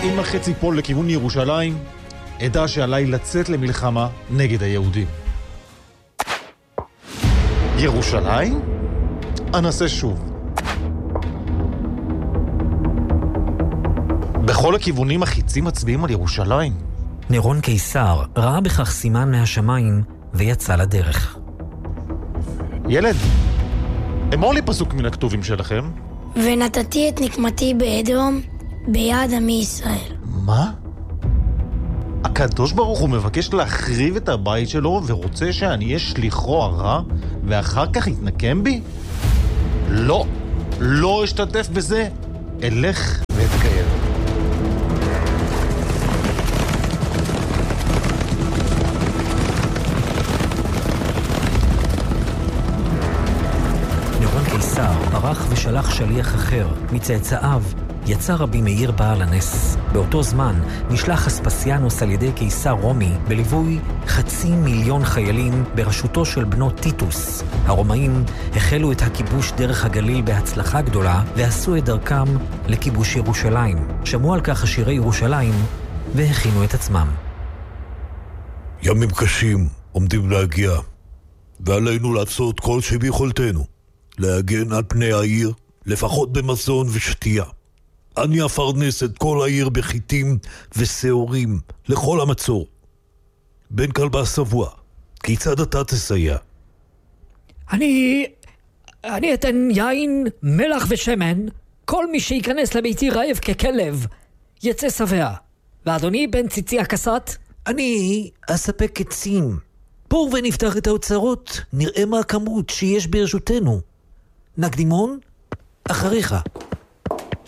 אם החץ ייפול לכיוון ירושלים, אדע שעליי לצאת למלחמה נגד היהודים. ירושלים? אנסה שוב. בכל הכיוונים החיצים מצביעים על ירושלים. נירון קיסר ראה בכך סימן מהשמיים ויצא לדרך. ילד, אמור לי פסוק מן הכתובים שלכם. ונתתי את נקמתי באדום ביד עמי ישראל. מה? הקדוש ברוך הוא מבקש להחריב את הבית שלו ורוצה שאני אהיה שליחו הרע ואחר כך יתנקם בי? לא, לא אשתתף בזה. אלך ואתקיים. נירון קיסר ערך ושלח שליח אחר מצאצאיו. יצא רבי מאיר בעל הנס. באותו זמן נשלח אספסיאנוס על ידי קיסר רומי בליווי 500,000 חיילים בראשותו של בנו טיטוס. הרומאים החלו את הכיבוש דרך הגליל בהצלחה גדולה ועשו את דרכם לכיבוש ירושלים. שמעו על כך עשירי ירושלים והכינו את עצמם. ימים קשים עומדים להגיע, ועלינו לעשות כל שביכולתנו להגן על פני העיר, לפחות במזון ושתייה. אני אפרנס את כל העיר בחיטים ושעורים לכל המצור. בן כלבה שבוע, כיצד אתה תסייע? אני אתן יין, מלח ושמן. כל מי שייכנס לביתי רעב ככלב יצא שבע. ואדוני בן ציצי הכסת? אני אספק קצים. בואו ונפתח את האוצרות, נראה מה הכמות שיש ברשותנו. נקדימון, אחריך.